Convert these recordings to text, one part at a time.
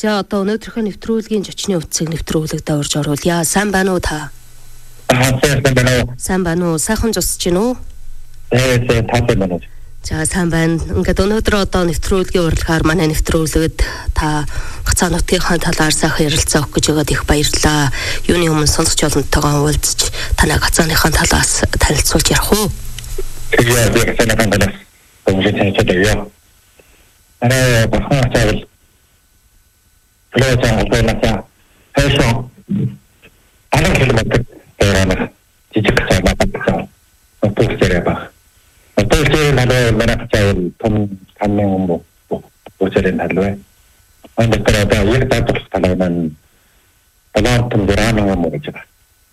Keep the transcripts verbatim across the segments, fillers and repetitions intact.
За одоо өнөөдрийнхөө нэвтрүүлгийн зочны үтсийг нэвтрүүлэг даварж оруулъя. Сайн байна уу та? Аа, сайн байна уу? Сайн байна уу? Сайхан зусж гин үү? Ээ, сайн байна уу? За сайн байна. Ингээд өнөөдөр одоо нэвтрүүлгийн урилгаар манай нэвтрүүлэгт та Гацаа нутгийнхаа талаар сайхан ярилцаа өгөх гэж байгаад их баярлалаа. Юуны өмнө сонсогч олонтойгоо уулзч танай Гацааныхаа талаас танилцуулж ярих уу? Тэгээ би Гацааныхаа талаас уулзаж танилцуулъя. Арай бахан цаавал Плейтан албанаа хэшо алан километр тэрэнэ жижиг цааваа батсан. Отоостерэ баг. Отоостерэ надад манай цаавал том танны юм уу? Отоостерэ надад. Анда тэрэ яг татах талаан талаан том дөраны юм уу гэж.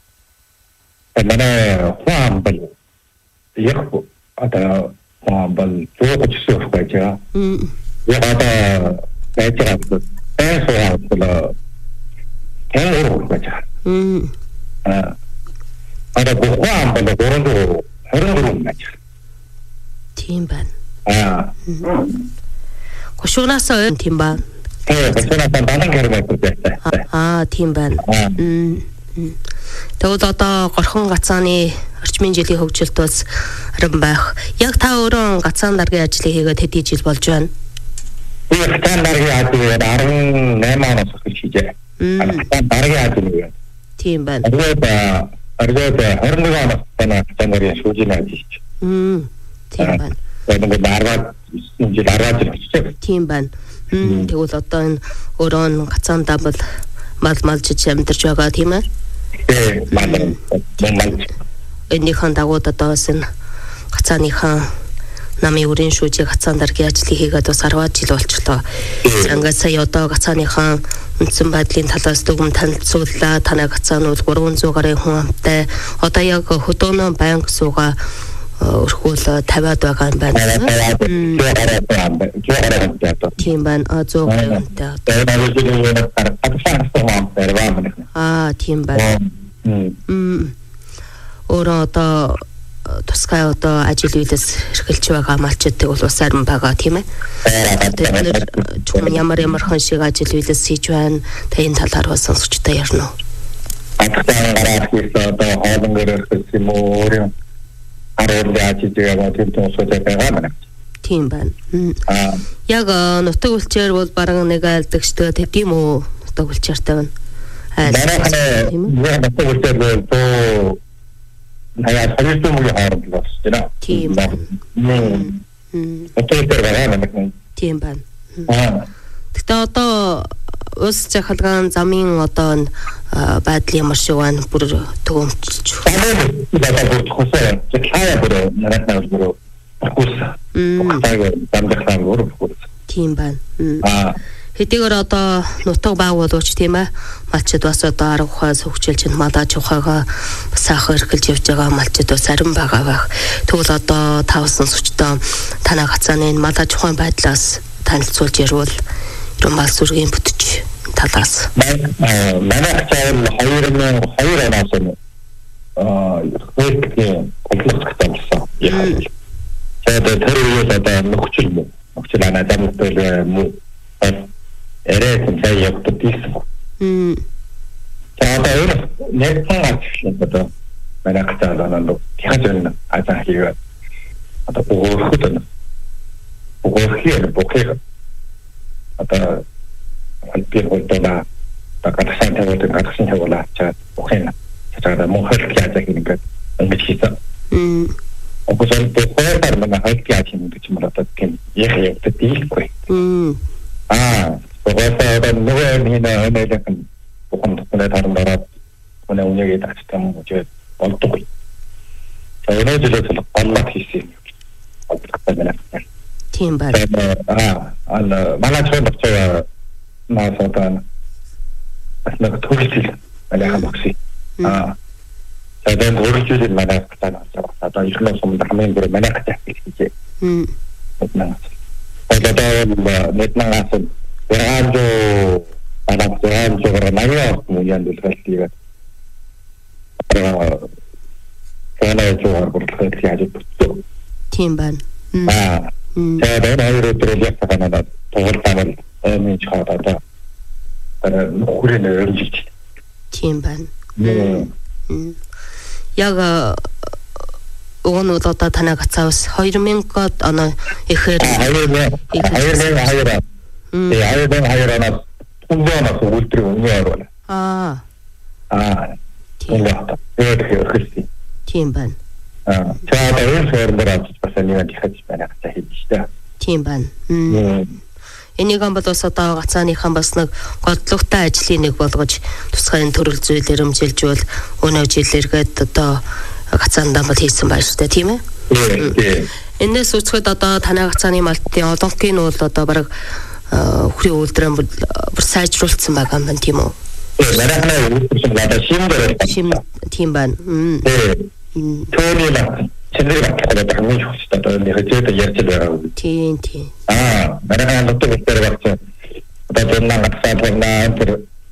Манай фамбал яг ата фамбал зөөж суух байж байгаа. Мм. Яг ата байцаа Eso la tengo que mm ah ada bukan pada orang tu orang tu macam timban ah koshuna sa timban eh koshuna sa banang kerja kerja ah timban mm тэгвэл одоо горхон Гацааны орчмын жилийн хөгжилт бас харин байх. Яг та өөрөө Гацаан даргын ажлыг хийгээд хэдий жил болж байна? Ik sta daar ja, daar een neeman of zoiets. Ik sta daar ja, doen. Team ben. Er wordt, er wordt, er moet gaan van een standaard in Suriname. Hmm. Team ben. En dan daar wat, je daar wat. Team ben. Hmm. Тэгвэл одоо энэ өөрөө Гацаан дабл мал малж амьдарч байгаа тийм ээ. Ээ, мал мал. Энийхэн дагуу одоо бас энэ Гацааныхан намын үрийн шүүжийг Гацаан даргын ажлыг хийгээд бас арваад жил болчихлоо. Ингээд сая одоо Гацааныхан үндсэн байдлын талаас дүгм танилцууллаа. Танай Гацаан бол гурван зуун гаруй хүн амтай. Одоо яг хөдөөнөө банк сууга өрхүүл тавиад байгаа юм байна. Тийм байна. А зуун гаруй амтай. Аа, тийм байна. Мм. Өөрөө одоо тусгай одоо ажил үйлс эрхэлж байгаа малчдыг бол бас арим байгаа тийм ээ. Тэгэхээр чүм ямар ямар хон шиг ажил үйлс хийж байна. Та энэ талаар бас сонсогчтой ярина уу? Атгтан гараад хийсэн одоо хоолн гэрээс юм уу өөр юм арай ажил байгаа тийм тусгай байгаа мэн. Тийм байна. Аа. Яг нутаг үлчээр бол бараг нэг айлдагчтай тийм үү? Нутаг үлчээртэй байна. Аа. Яг нутаг үлчээр бол Naya service mo yung harap los, dina. Team. Hmm. Hmm. Ito yung terbaga naman. Team ban. Ah. Тэгтээ одоо ус захалгаан замын одоо байдлын ямар шиг байна бүр төвөмжлж. Аа. Бата бүр тусаа. Тэхая бүр нарахнаа бүр акус. Хм. Таг дамдахлаа бүр акус. Team ban. Аа. Хэдийгээр одоо нутаг байгуулууч тийм ээ малчид бас одоо арга ухаас хөгжүүлж ин малаж ухаага саах эрхэлж явж байгаа малчид бас арим байгаа байх. Тэгвэл одоо тавсан сүчтэй танай Гацааны малаж ухаан байдлаас танилцуулж ярил ерөн мал сүргийн бүтч талаас. Манай цаавал хоёр мянга хоёр оноос нь аа хөөкний комплекс тавьсан. Яг. Тэгээд тэр үеэс одоо нөхцөл мөн. Нөхцөл анаа замтай мөн. Эрэ тэнцээ явдаг тийм. Мм. Тэгээд нэг цагт одоо манай Гацаан одоо яхаж ажаа хийгээд одоо богоход богохиэр богохиэр одоо альпир болдоо такатсан таваад гацсан тавуулаа чад бохина. Тэгээд мөн хөлт яаж хийгээд ингэж хийсэн. Мм. Огосон бохоор манай хөлт яаж хийгээд ч юм уу одоо тийм яг явдаг тийхгүй. Мм. Аа Тогтоо нөгөө нэг нэг бүхэн тохиолдол харан дараад манай үнэгээ тагцсан юм уу болдог. Тэгээд өнөөдөр л гомлог хийсэн юм. Тийм байна. Аа, ала манай ч бодчихоо наасаа аснаг төрөлхий манай хамгси. Аа. Тэгээд өөрчлөлт манай хатаа одоо ихнээс өмнө хамгийн гол манай хатаа хийжээ. Хм. Тэгээд нэг нагаас Ranjo, anak ranjo Ranjo, kemudian dilihat. Karena itu harus dilihat betul. Timban. Ah, saya ada hari proyek karena ada tower panel, ini cakap ada. нөхөрийн өрнжиж. Тийм байна. Яг өгнүүд одоо танаа гацаавс хоёр мянган оноо ихээр хоёр мянган хоёр Ee aydan hayranat kullanması ultra var. Aa. Aa. Kullandı. Evet Hristi. Тийм байна. Аа. Чаад өөр сордорч бас нэг ихэж байна гэж хэлжтэй. Тийм байна. Энийг бол бас одоо гацааныхан бас нэг годлогтой ажлын нэг болгож тусгай төрөл зүйлээр өмжилжүүл өнөө жилэргээд одоо гацаандаа бол хийсэн байна шүү дээ, тийм ээ? Тийм. Энэс үцхэд одоо танай гацааны малтын олонхын нь бол одоо бараг хүрээ үйлдвэрэн бүр сайжруулсан байгаа юм тийм үү? Марахнаа үйлдвэрсэн надад шимдэр. Шим тийм байна. Мм. Тооны Тэндэр баталгаа хамгийн чухалтай одоо нэг хэзээ ярьж байгаа үү? Тийм тийм. Аа, маргаан дотор дээр багц. Одоо энэ гацаа наа тэр.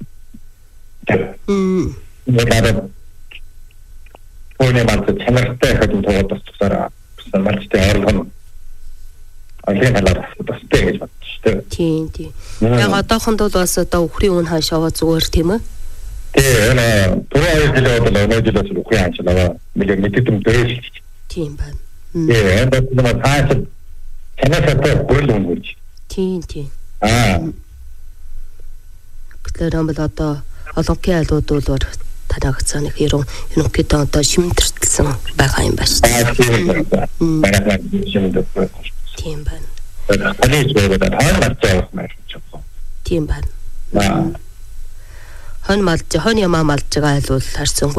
Мм. Надад тооны мант чанартай хэдэн тоод тусаараа малчтай орлон. Алин халаар бастай гэж бодчихтой. Тийм тийм. Яг одоохонд бол бас одоо үхрийн үн хаашаа зүгээр тийм ээ? Тийм ээ. Түрүү жилээ бол өнөө жилээс үхрийн хаашаа нэг мэдээм дээрч. Тийм байна. Ээ, энэ бол цааш чанартай бүрэл өнгөрч. Тийм тийм. Аа. Тэгэхээр бол одоо олонхын айлууд бол танай гацааны хэрэг ерөнхийдөө одоо шимтэрсэн байгаа юм байна шүү дээ. Аа, тийм байна. Маргаан шимтэрсэн. Тийм байна. Алиж байгаа таан бацаа маяг ч. Тийм байна. Аа. Хон малж, хон ямаа малж байгаа айлуул харсангүй.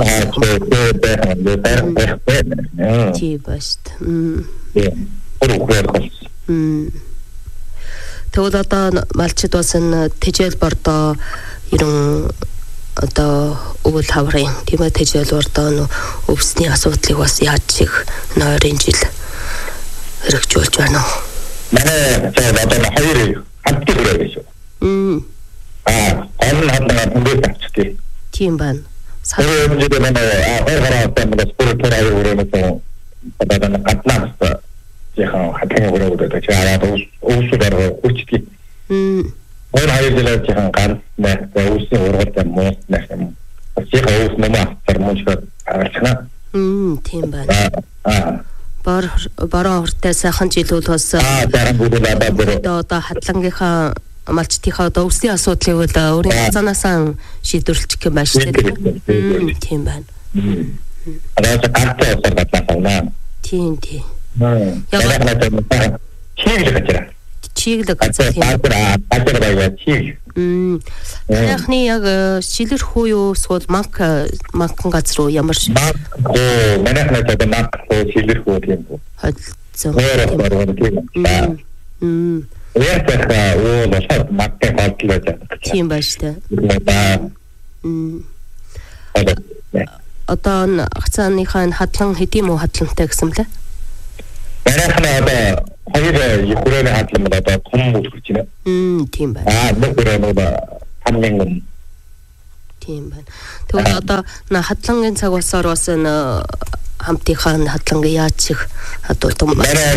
Тийм ба шүү. Мм. Мм. Тэгвэл одоо малчид бас энэ тэжээл бордоо ерөн одоо өвөл хаврын тийм ээ тэжээл бордоо өвсний асуудлыг бас яаж их нойрын жил хэрэгжүүлж байна уу? Манай цаа одоо хоёр хамт хүрээ шүү. Мм. Аа, энэ хатнаа бүгд тавчтээ. Тийм байна. Сая энэ дээр манай оргороо тамаас бүрээр өрөөнөсөн одоо нэг гатнаас яхан хатны өрөөнөд чаараад уусгаар хүчтэй. Мм. Өөр хоёр жилээр яхан ганц нэг уусны ургалтай муу нэг юм. Ачаа уус намаа тэрмочга арчна. Мм, тийм байна. Аа. Бар баруун хортой сайхан жилүүл бас аа зарам бүгд одоо одоо хатлангийнхаа малчтынхаа одоо өвсний асуудлыг бол өөрийн цаанаасаа шийдвэрлэх юм байна шүү дээ. Тийм байна. Одоо гартаа усаад байна. Тийм тийм. Яг надад чиглэг гэж. Чиглэг гэж тийм. Аа, баатар байгаа чиг. Мм. Яхны яг шилэрхүү юу эсвэл манк манкан газар уу ямар шиг? Оо, манайх надад манк шилэрхүү тийм. Хоцсон. Мм. Яг така оо болоод магтай хаалтлаа гэж. Тийм ба штэ. Мм. Одоо гацааныхаа хадлан хэдийн муу хадлантай гэсэн мөлий? Манайхна одоо хоёр их хүрээний хадлан бол одоо том үлгэрч байна. Мм, тийм байна. Аа, нэг хүрээний хамлын. Тийм байна. Тэгвэл одоо хадлангийн цаг усаар бас энэ хамтынхаа хадлангийн яаж их одоо том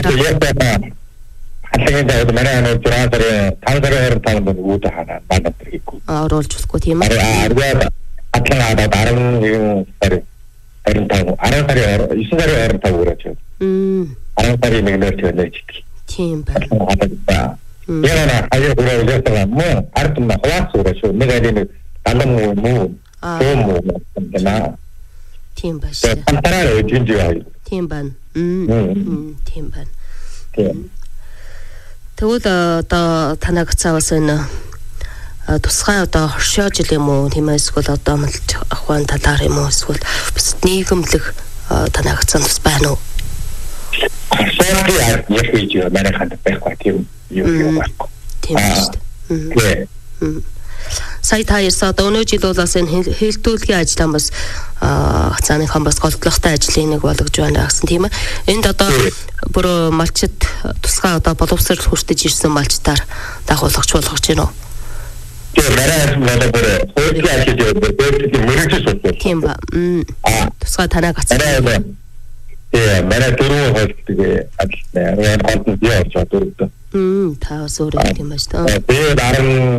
Халагын дээд манай нэг зураг таван сарын таванд үүд хана баадад хэрэггүй. Аа оруулж болохгүй тийм ээ. Аа арга атлан хадаад арван нэгэн сарын арван таван арван сарын есен сарын арван таван үрэж. Мм. арван сарын нэгнээр төлөж идэх. Тийм байна. Хадаад. Яна аяа хүрээ үлээсэн мөн ард нь хаваац үрэж нэг айлын далан муу муу. Том муу. Тийм байна. Пантараа үжинж яа. Тийм байна. Мм. Тийм байна. Тийм. Тэгвэл одоо танай гацаавас энэ тусгай одоо хоршоо жил юм уу тийм ээ эсвэл одоо малч ахуйн талаар юм уу эсвэл бас нийгэмлэг танай гацаан бас байна уу? Хоршоо яг хийж манай ханд байхгүй тийм юу байхгүй. Тийм шүү дээ. Сая та ярьсан одоо өнөө жил бол бас энэ хэлтүүлгийн ажиллаа бас гацааныхан бас голдлогтой ажлын нэг болгож байна гэсэн тийм ээ. Энд одоо бүр малчид тусгай одоо боловсрол хүртэж ирсэн малчтаар дагуулгач болгож байна уу? Тийм мараа манай бүр хөөцөө ажил явуулдаг мөрөж суудаг. Тийм ба. Аа тусгай танай гацаа. Тийм мараа дөрөв хөөцөө ажил нэ. Яг гол нь яа ч одоо. Мм та бас өөрөө юм байна шүү дээ. Тэгээд аран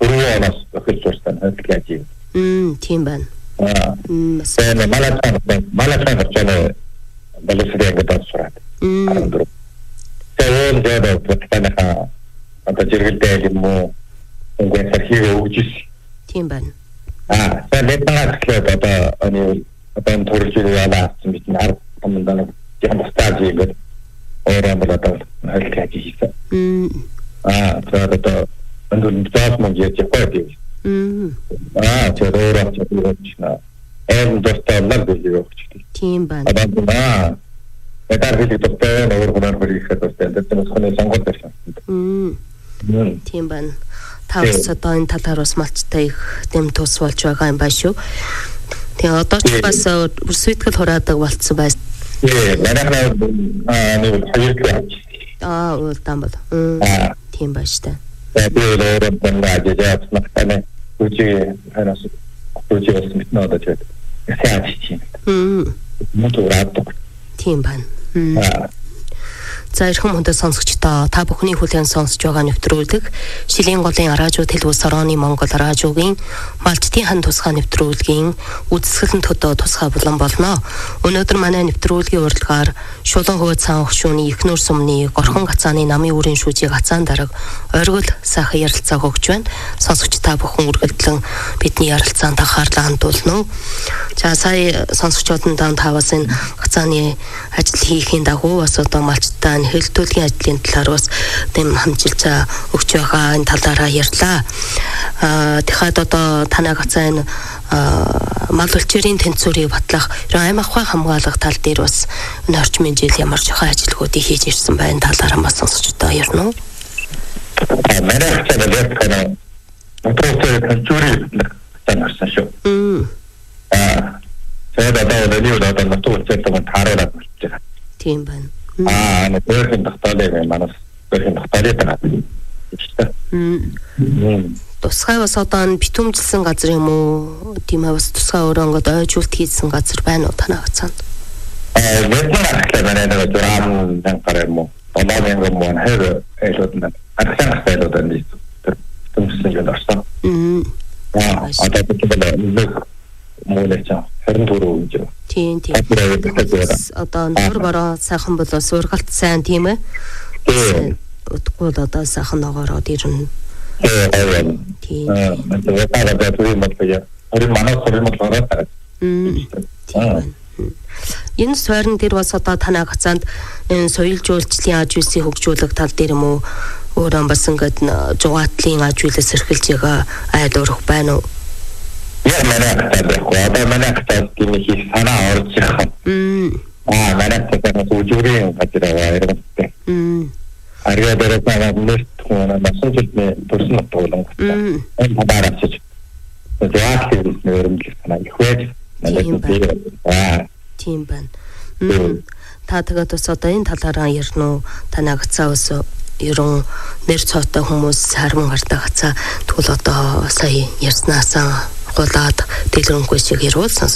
дөрвөн оноос эхэлж урсан хөдөлгөөн яаж юм. Мм, тийм байна. Аа. Мм, малацсан малацсан гэж балисрийн гэдэг сураад. Мм. Тэгээд тэгээд баталгаа одоо зэрэгэлдээ юм уу ингээд сархийг өгч. Тийм байна. Аа, тэгээд багтлаа одоо ани одоо төрөж яваа авсан бид нар томдоо юм стаж ингээд өөрөө одоо хэлэх гэж хийсэн. Мм. Аа, тэгээд одоо андун заас мөн яаж явах вэ? Мм. Аа, тэгээд өөрөө ч яа. Энд достоо нар гэж өгч. Тийм байна. Аа. Эдгээр хэлийг төгтөө өөр гонор хөрийхэд төгтөө энэ зөвхөн сонгол байсан. Мм. Тийм байна. Та бас одоо энэ талаар бас малчтай их дэм тус болж байгаа юм байна шүү. Тэгээ одоо ч бас сүтгэл хураадаг болцсон байна. Ээ, манайхаа аа нэг хоёр гэж. Аа, улдаан бол. Мм. Тийм байна шүү. Тэгээд өөрөө бангаа гэж надтай үгүй ханаас үгүй бас мэднэ одоо тэгээд ясаа чинь. Мм. Мотораад. Тийм байна. За эрхэм хүндэт сонсогчдоо та бүхний хүлээн сонсож байгаа нэвтрүүлэг Шилийн голын радио телевиз орооны Монгол радиогийн малчтын хан тусгай нэвтрүүлгийн үзэсгэлэн төдөө тусгай булан болно. Өнөөдөр манай нэвтрүүлгийн урилгаар Шулуун хөвд цаан хөшүүний Ихнүр сумны Горхон гацааны намын үрийн шүүжийн гацаан дарга оргил сайхан ярилцааг өгч байна. Сонсогч та бүхэн үргэлжлэн бидний ярилцаанд анхаарлаа хандуулна. За сая сонсогчдод таваас энэ гацааны ажил хийхийн дагуу бас одоо малчтаа хэлтүүлгийн ажлын талаар бас тэм хамжилцаа өгч байгаа энэ талаараа ярьлаа. Аа тэгэхэд одоо танай гацаа энэ мал улчирын тэнцвэрийг батлах аймаг ахуй хамгаалах тал дээр бас энэ орчмын жил ямар жоохон ажилгуудыг хийж ирсэн байна талаараа бас сонсогчдоо ярина уу? Манай хацаа дээр kana өдрөөр тэнцвэрийг батлах шүү. Мм. Аа тэгээд одоо өнөөдөр одоо натуурчтай таараад байна. Тийм байна. Аа, нэг өөрхөн тогтоолыг манаас өөрхөн тогтоолыг байгаа. Мм. Тусгай бас одоо битүүмжилсэн газар юм уу? Тийм ээ бас тусгай өөрөө ингээд ойжуулт хийсэн газар байна уу танаа гацаанд? Аа, мэднэ ахлаа манай нэг зурам танхаар юм уу? Оноо нэг юм уу? Хэр элүүд нь ахлаа хэлээд байна. Битүүмжилсэн гэж орсон. Мм. Аа, одоо бид нэг муулаач харин түрүү гэж. Тийм тийм. Одоо нөр бороо сайхан болоо сургалт сайн тийм ээ. Утггүй л одоо сайхан ногоороод ирнэ. Тийм. Аа, тэгээд одоо түрүү мэдээ. Орин манаас сурын болоо. Мм. Энэ суурин дээр бас одоо танай гацаанд энэ соёл жуулчлалын аж үйлсийг хөгжүүлэх тал дээр юм уу? Өөрөө бас ингээд жугаатлын аж үйлээс эрхэлж байгаа айл өрөх байна уу? Я манай хатаа одоо манай хатаа гинэ санаа орж байгаа. Мм. Аа манай хатаа үжигрийн газар байгаа. Мм. Арга дээр байгаа нэт хона масан жилдээ төрсөн болон. Мм. Энэ баарч. Тэгээд нэрмэл санаа их байж. Аа. Тийм байна. Мм. Та тэгээд бас одоо энэ талаараа ярина уу? Танай гацаа ус ерөн нэр цоотой хүмүүс харман гартаа гацаа тэгвэл одоо сая ярьснаасаа гулаад дэлгэрэнгүй шиг яруулсан